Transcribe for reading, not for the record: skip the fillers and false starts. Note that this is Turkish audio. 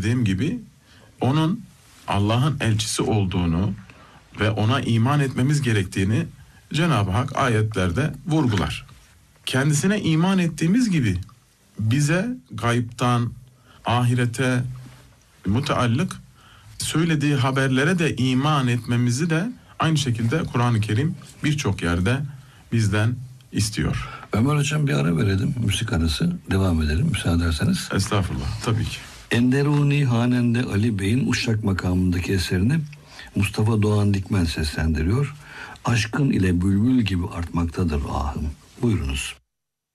dediğim gibi onun Allah'ın elçisi olduğunu ve ona iman etmemiz gerektiğini Cenab-ı Hak ayetlerde vurgular. Kendisine iman ettiğimiz gibi bize gaybtan, ahirete müteallık söylediği haberlere de iman etmemizi de aynı şekilde Kur'an-ı Kerim birçok yerde bizden istiyor. Ömer Hocam bir ara verelim, müzik arası, devam edelim müsaade ederseniz. Estağfurullah, tabii ki. Enderuni Hanende Ali Bey'in Uşak makamındaki eserini Mustafa Doğan Dikmen seslendiriyor. Aşkın ile bülbül gibi artmaktadır ahım. Buyurunuz.